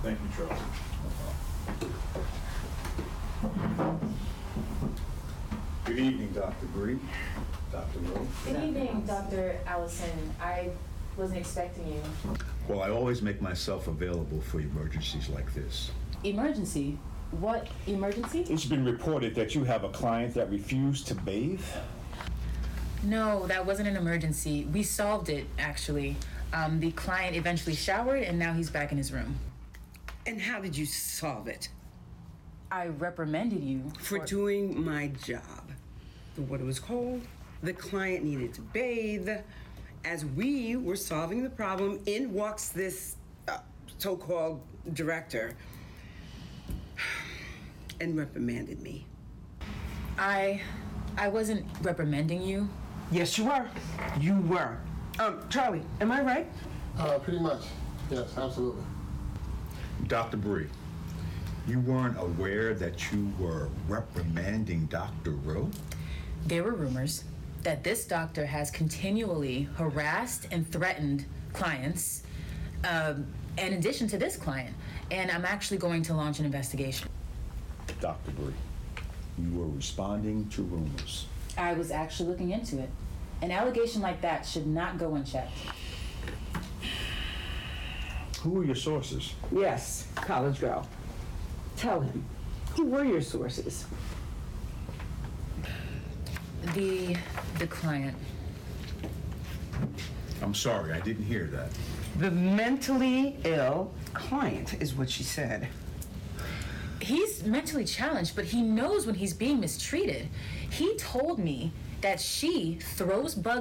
Thank you, Charles. Good evening, Dr. Bree. Dr. Rowe. Good evening, Dr. Allison. I wasn't expecting you. Well, I always make myself available for emergencies like this. Emergency? What emergency? It's been reported that you have a client that refused to bathe. No, that wasn't an emergency. We solved it, actually. The client eventually showered, and now he's back in his room. And how did you solve it? I reprimanded you For doing my job. The water was cold, the client needed to bathe. As we were solving the problem, in walks this so-called director and reprimanded me. I wasn't reprimanding you. Yes, you were. You were. Charlie, am I right? Pretty much. Yes, absolutely. Dr. Bree, you weren't aware that you were reprimanding Dr. Rowe? There were rumors that this doctor has continually harassed and threatened clients, in addition to this client. And I'm actually going to launch an investigation. Dr. Bree, you were responding to rumors. I was actually looking into it. An allegation like that should not go unchecked. Who are your sources? Yes, college girl. Tell him. Who were your sources? The client. I'm sorry, I didn't hear that. The mentally ill client is what she said. He's mentally challenged, but he knows when he's being mistreated. He told me that she throws bugs